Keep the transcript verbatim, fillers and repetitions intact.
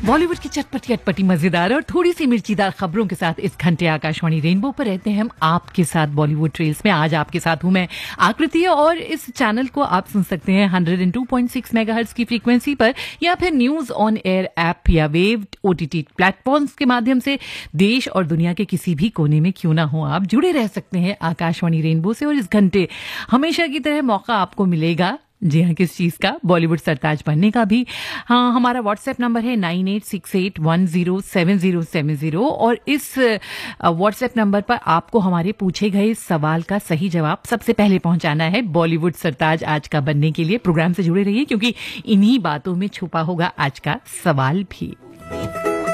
बॉलीवुड की चटपटी अटपटी मजेदार और थोड़ी सी मिर्चीदार खबरों के साथ इस घंटे आकाशवाणी रेनबो पर रहते हैं हम आपके साथ बॉलीवुड ट्रेल्स में। आज आपके साथ हूं मैं आकृति और इस चैनल को आप सुन सकते हैं one oh two point six megahertz की फ्रीक्वेंसी पर या फिर न्यूज ऑन एयर ऐप या वेव ओटीटी प्लेटफॉर्म्स के माध्यम से देश और दुनिया के किसी भी कोने में क्यों ना हो आप जुड़े रह सकते हैं आकाशवाणी रेनबो से। और इस घंटे हमेशा की तरह मौका आपको मिलेगा, जी हाँ, किस चीज का, बॉलीवुड सरताज बनने का भी। हाँ, हमारा व्हाट्सएप नंबर है nine eight six eight one zero seven zero seven zero और इस व्हाट्सएप नंबर पर आपको हमारे पूछे गए सवाल का सही जवाब सबसे पहले पहुंचाना है बॉलीवुड सरताज आज का बनने के लिए। प्रोग्राम से जुड़े रहिए क्योंकि इन्हीं बातों में छुपा होगा आज का सवाल भी।